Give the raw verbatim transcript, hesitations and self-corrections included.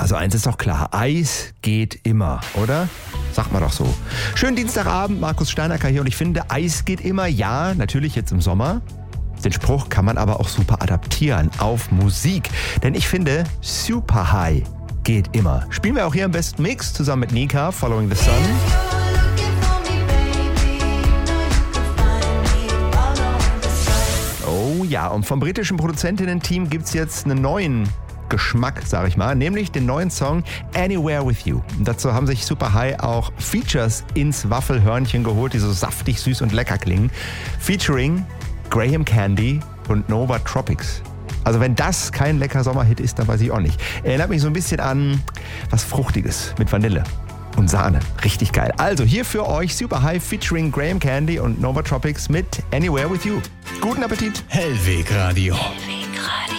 Also eins ist doch klar, Eis geht immer, oder? Sagt man doch so. Schönen Dienstagabend, Markus Steinacker hier und ich finde, Eis geht immer, ja, natürlich jetzt im Sommer. Den Spruch kann man aber auch super adaptieren auf Musik. Denn ich finde, Super High geht immer. Spielen wir auch hier im besten Mix zusammen mit Nika, Following the Sun. Oh ja, und vom britischen Produzentinnen-Team gibt es jetzt einen neuen Geschmack, sag ich mal, nämlich den neuen Song Anywhere With You. Und dazu haben sich Super High auch Features ins Waffelhörnchen geholt, die so saftig, süß und lecker klingen. Featuring Graham Candy und Nova Tropics. Also wenn das kein lecker Sommerhit ist, dann weiß ich auch nicht. Erinnert mich so ein bisschen an was Fruchtiges mit Vanille und Sahne. Richtig geil. Also hier für euch Super High featuring Graham Candy und Nova Tropics mit Anywhere With You. Guten Appetit. Hellweg Radio.